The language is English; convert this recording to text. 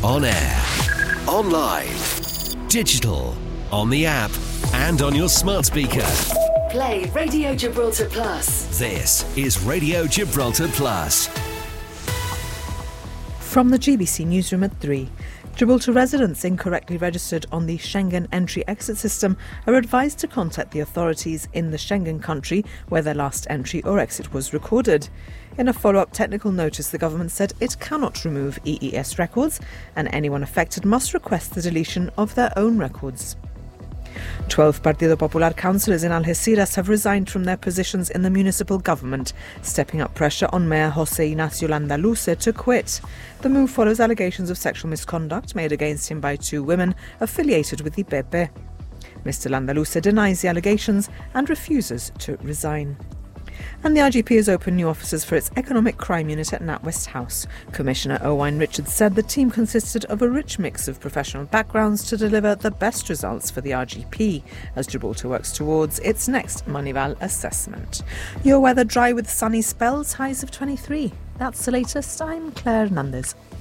On air, online, digital, on the app, and on your smart speaker. Play Radio Gibraltar Plus. This is Radio Gibraltar Plus. From the GBC newsroom at 3. Gibraltar residents incorrectly registered on the Schengen entry-exit system are advised to contact the authorities in the Schengen country where their last entry or exit was recorded. In a follow-up technical notice, the government said it cannot remove EES records and anyone affected must request the deletion of their own records. 12 Partido Popular councillors in Algeciras have resigned from their positions in the municipal government, stepping up pressure on Mayor José Ignacio Landaluce to quit. The move follows allegations of sexual misconduct made against him by 2 women affiliated with the PP. Mr Landaluce denies the allegations and refuses to resign. And the RGP has opened new offices for its economic crime unit at NatWest House. Commissioner Owain Richards said the team consisted of a rich mix of professional backgrounds to deliver the best results for the RGP as Gibraltar works towards its next Moneyval assessment. Your weather dry with sunny spells, highs of 23. That's the latest. I'm Claire Hernandez.